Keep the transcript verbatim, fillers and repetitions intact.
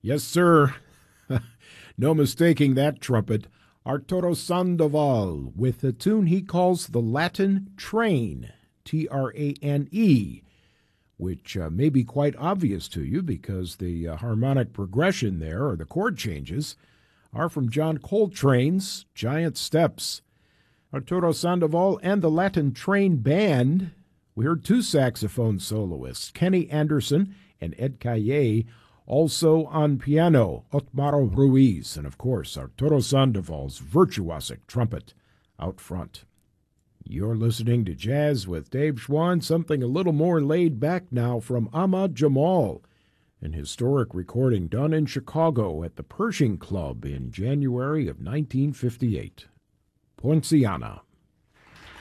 Yes, sir. No mistaking that trumpet. Arturo Sandoval with a tune he calls the Latin Train, T R A N E, which uh, may be quite obvious to you because the uh, harmonic progression there, or the chord changes, are from John Coltrane's Giant Steps. Arturo Sandoval and the Latin Train Band. We heard two saxophone soloists, Kenny Anderson and Ed Calle. Also on piano, Otmaro Ruiz, and of course, Arturo Sandoval's virtuosic trumpet out front. You're listening to Jazz with Dave Schwann, something a little more laid back now from Ahmad Jamal, an historic recording done in Chicago at the Pershing Club in January of nineteen fifty-eight. Poinciana.